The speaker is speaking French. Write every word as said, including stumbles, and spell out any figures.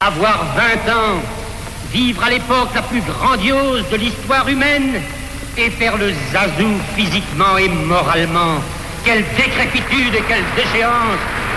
Avoir vingt ans, vivre à l'époque la plus grandiose de l'histoire humaine et faire le zazou physiquement et moralement. Quelle décrépitude et quelle déchéance!